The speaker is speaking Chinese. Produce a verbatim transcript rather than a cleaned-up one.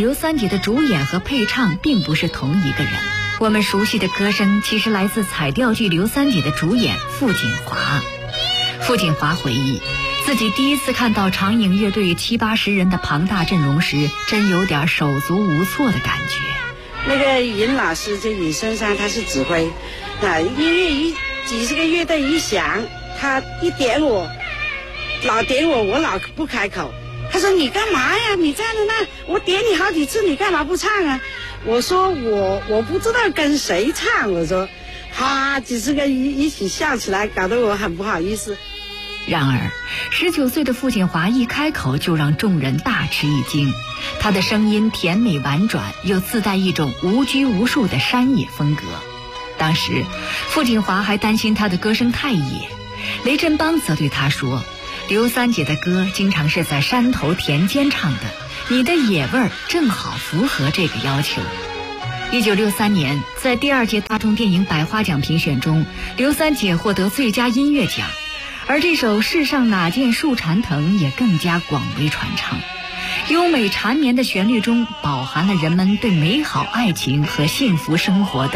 刘三姐的主演和配唱并不是同一个人。我们熟悉的歌声其实来自彩调剧《刘三姐》的主演傅锦华。傅锦华回忆，自己第一次看到长影乐队七八十人的庞大阵容时，真有点手足无措的感觉。 那个语音老师就尹声山，他是指挥，啊，音乐一几十个乐队一响，他一点我，老点我，我老不开口。他说你干嘛呀？你站在那，我点你好几次，你干嘛不唱啊？我说我我不知道跟谁唱。我说，哈，几十个一一起笑起来，搞得我很不好意思。 然而，十九岁的傅锦华一开口就让众人大吃一惊。他的声音甜美婉转，又自带一种无拘无束的山野风格。当时，傅锦华还担心他的歌声太野，雷振邦则对他说：“刘三姐的歌经常是在山头田间唱的，你的野味儿正好符合这个要求。”一九六三年，在第二届大众电影百花奖评选中，刘三姐获得最佳音乐奖。而这首《世上哪见树缠藤》也更加广为传唱，优美缠绵的旋律中饱含了人们对美好爱情和幸福生活的